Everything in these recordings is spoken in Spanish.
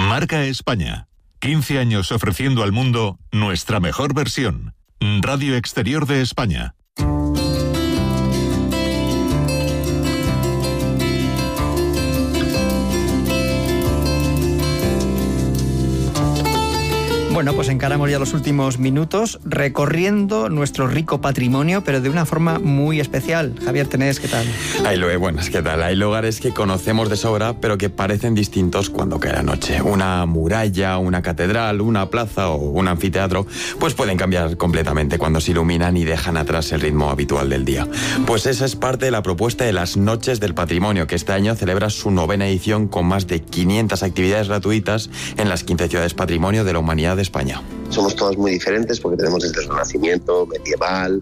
Marca España. 15 años ofreciendo al mundo nuestra mejor versión. Radio Exterior de España. Bueno, pues encaramos ya los últimos minutos recorriendo nuestro rico patrimonio, pero de una forma muy especial. Javier Tenés, ¿qué tal? Buenas, ¿qué tal? Hay lugares que conocemos de sobra, pero que parecen distintos cuando cae la noche. Una muralla, una catedral, una plaza o un anfiteatro, pues pueden cambiar completamente cuando se iluminan y dejan atrás el ritmo habitual del día. Pues esa es parte de la propuesta de las Noches del Patrimonio, que este año celebra su 9ª edición con más de 500 actividades gratuitas en las 15 ciudades patrimonio de la humanidad de España. Somos todas muy diferentes porque tenemos desde el Renacimiento, medieval,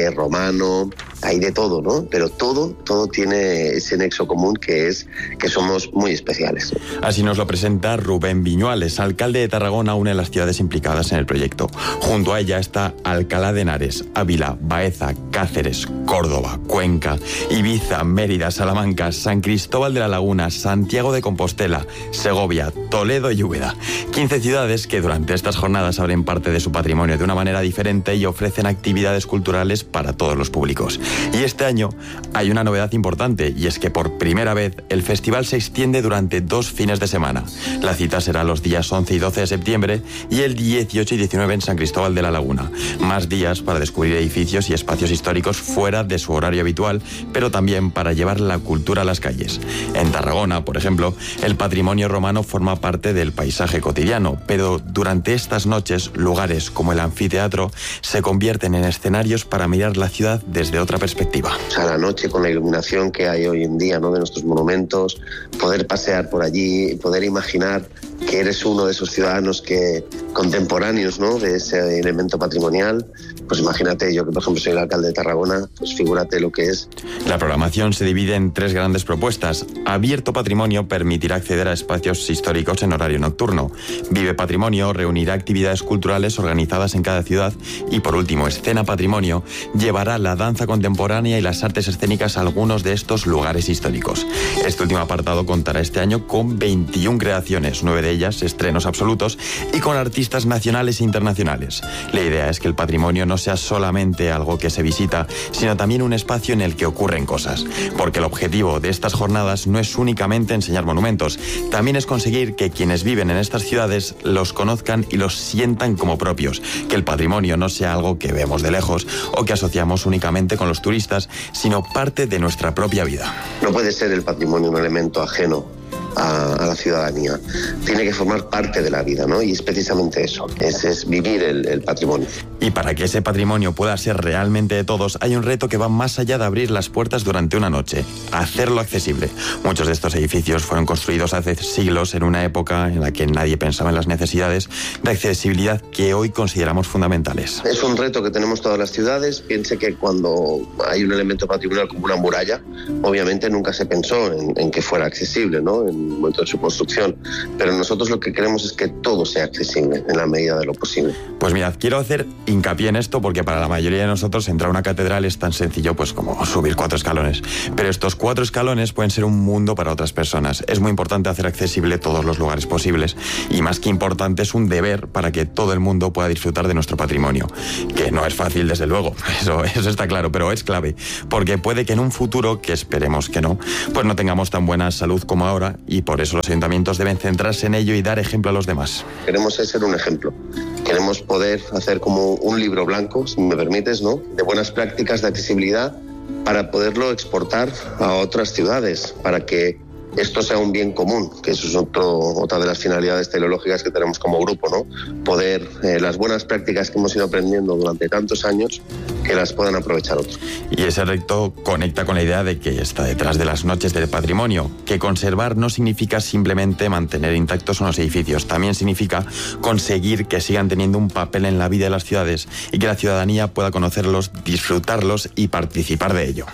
romano, hay de todo, ¿no? Pero todo tiene ese nexo común que es que somos muy especiales. Así nos lo presenta Rubén Viñuales, alcalde de Tarragona, una de las ciudades implicadas en el proyecto. Junto a ella está Alcalá de Henares, Ávila, Baeza, Cáceres, Córdoba, Cuenca, Ibiza, Mérida, Salamanca, San Cristóbal de la Laguna, Santiago de Compostela, Segovia, Toledo y Úbeda. 15 ciudades que durante estas jornadas abren parte de su patrimonio de una manera diferente y ofrecen actividades culturales para todos los públicos. Y este año hay una novedad importante, y es que por primera vez el festival se extiende durante 2 fines de semana. La cita será los días 11 y 12 de septiembre y el 18 y 19 en San Cristóbal de la Laguna. Más días para descubrir edificios y espacios históricos fuera de su horario habitual, pero también para llevar la cultura a las calles. En Tarragona, por ejemplo, el patrimonio romano forma parte del paisaje cotidiano, pero durante estas noches, lugares como el anfiteatro se convierten en escenarios para mirar la ciudad desde otra perspectiva. O sea, la noche con la iluminación que hay hoy en día, ¿no?, de nuestros monumentos, poder pasear por allí, poder imaginar que eres uno de esos ciudadanos contemporáneos, ¿no?, de ese elemento patrimonial. Pues imagínate, yo que por ejemplo soy el alcalde de Tarragona, pues figúrate lo que es. La programación se divide en 3 grandes propuestas. Abierto Patrimonio permitirá acceder a espacios históricos en horario nocturno. Vive Patrimonio reunirá actividades culturales organizadas en cada ciudad. Y por último, Escena Patrimonio llevará la danza contemporánea y las artes escénicas a algunos de estos lugares históricos. Este último apartado contará este año con 21 creaciones, 9 de ellas estrenos absolutos, y con artistas nacionales e internacionales. La idea es que el patrimonio no sea solamente algo que se visita, sino también un espacio en el que ocurren cosas. Porque el objetivo de estas jornadas no es únicamente enseñar monumentos, también es conseguir que quienes viven en estas ciudades los conozcan y los sientan como propios, que el patrimonio no sea algo que vemos de lejos o que asociamos únicamente con los turistas, sino parte de nuestra propia vida. No puede ser el patrimonio un elemento ajeno a la ciudadanía. Tiene que formar parte de la vida, ¿no? Y es precisamente eso, es vivir el patrimonio. Y para que ese patrimonio pueda ser realmente de todos, hay un reto que va más allá de abrir las puertas durante una noche: hacerlo accesible. Muchos de estos edificios fueron construidos hace siglos, en una época en la que nadie pensaba en las necesidades de accesibilidad que hoy consideramos fundamentales. Es un reto que tenemos todas las ciudades. Piense que cuando hay un elemento patrimonial como una muralla, obviamente nunca se pensó en que fuera accesible, ¿no?, en el momento de su construcción, pero nosotros lo que queremos es que todo sea accesible en la medida de lo posible. Pues mirad, quiero hacer hincapié en esto porque para la mayoría de nosotros entrar a una catedral es tan sencillo pues como subir 4 escalones, pero estos 4 escalones pueden ser un mundo para otras personas. Es muy importante hacer accesible todos los lugares posibles, y más que importante, es un deber para que todo el mundo pueda disfrutar de nuestro patrimonio, que no es fácil desde luego, eso está claro, pero es clave, porque puede que en un futuro, que esperemos que no, pues no tengamos tan buena salud como ahora, y por eso los ayuntamientos deben centrarse en ello y dar ejemplo a los demás. Queremos ser un ejemplo. Queremos poder hacer como un libro blanco, si me permites, ¿no?, de buenas prácticas de accesibilidad para poderlo exportar a otras ciudades, para que esto sea un bien común, que eso es otra de las finalidades teleológicas que tenemos como grupo, ¿no? Poder, las buenas prácticas que hemos ido aprendiendo durante tantos años, que las puedan aprovechar otros. Y ese reto conecta con la idea de que está detrás de las Noches del Patrimonio, que conservar no significa simplemente mantener intactos unos edificios, también significa conseguir que sigan teniendo un papel en la vida de las ciudades y que la ciudadanía pueda conocerlos, disfrutarlos y participar de ello.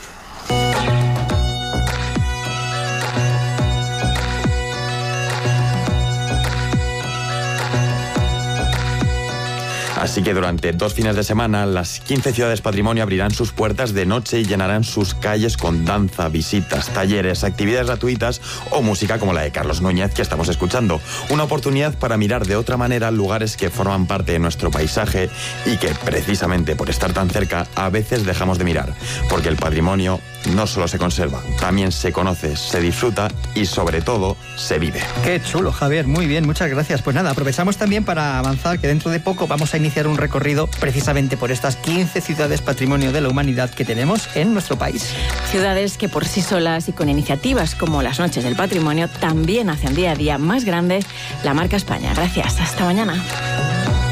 Así que durante 2 fines de semana, las 15 ciudades patrimonio abrirán sus puertas de noche y llenarán sus calles con danza, visitas, talleres, actividades gratuitas o música como la de Carlos Núñez que estamos escuchando. Una oportunidad para mirar de otra manera lugares que forman parte de nuestro paisaje y que precisamente por estar tan cerca a veces dejamos de mirar, porque el patrimonio no solo se conserva, también se conoce, se disfruta y sobre todo se vive. Qué chulo, Javier, muy bien, muchas gracias. Pues nada, aprovechamos también para avanzar que dentro de poco vamos a iniciar un recorrido precisamente por estas 15 ciudades patrimonio de la humanidad que tenemos en nuestro país. Ciudades que por sí solas y con iniciativas como las Noches del Patrimonio también hacen día a día más grande la marca España. Gracias, hasta mañana.